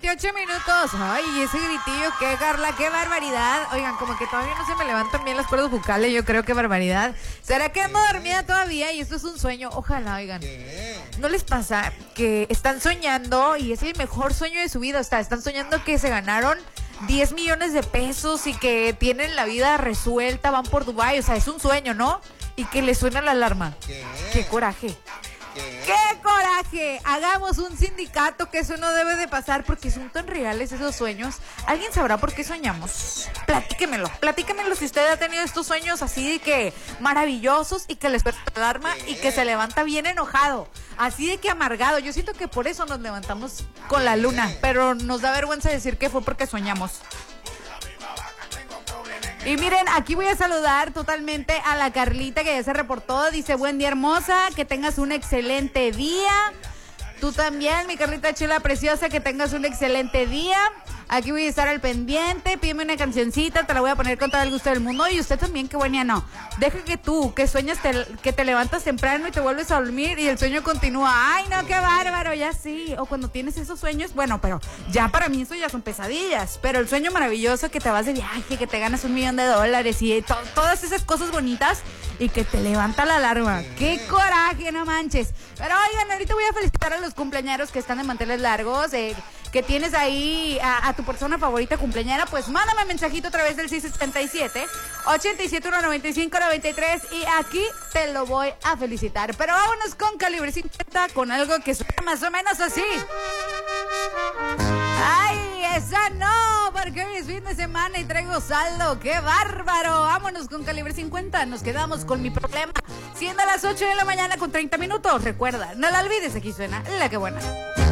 28 minutos. Ay, ese gritillo, qué, Carla, qué barbaridad. Oigan, como que todavía no se me levantan bien las cuerdas bucales, yo creo que barbaridad. ¿Será que ando dormida todavía y esto es un sueño? Ojalá, oigan. ¿No les pasa que están soñando y es el mejor sueño de su vida? O sea, están soñando que se ganaron 10 millones de pesos y que tienen la vida resuelta, van por Dubái, o sea, es un sueño, ¿no? Y que les suena la alarma. ¡Qué coraje! ¡Qué coraje! Hagamos un sindicato, que eso no debe de pasar porque son tan reales esos sueños. ¿Alguien sabrá por qué soñamos? Platíquemelo si usted ha tenido estos sueños así de que maravillosos y que les suena la alarma y que se levanta bien enojado. Así de que amargado. Yo siento que por eso nos levantamos con la luna, pero nos da vergüenza decir que fue porque soñamos. Y miren, aquí voy a saludar totalmente a la Carlita que ya se reportó. Dice, buen día, hermosa, que tengas un excelente día. Tú también, mi Carlita chula preciosa, que tengas un excelente día. Aquí voy a estar al pendiente. Pídeme una cancioncita, te la voy a poner con todo el gusto del mundo. Y usted también, qué buena, no. Deja que tú, que sueñas, que te levantas temprano y te vuelves a dormir y el sueño continúa. Ay, no, qué bárbaro, ya sí. O cuando tienes esos sueños, bueno, pero ya para mí eso ya son pesadillas. Pero el sueño maravilloso, que te vas de viaje, que te ganas $1 millón y todas esas cosas bonitas y que te levanta la alarma. ¡Qué coraje, no manches! Pero oigan, ahorita voy a felicitar a los cumpleañeros que están de manteles largos, que tienes ahí a tu persona favorita cumpleañera, pues mándame mensajito a través del 677-871-9593 y aquí te lo voy a felicitar. Pero vámonos con Calibre 50, con algo que suena más o menos así. ¡Ay, esa no! Porque hoy es fin de semana y traigo saldo. ¡Qué bárbaro! Vámonos con Calibre 50. Nos quedamos con Mi Problema. Siendo las 8 de la mañana con 30 minutos. Recuerda, no la olvides, aquí suena La Que Buena.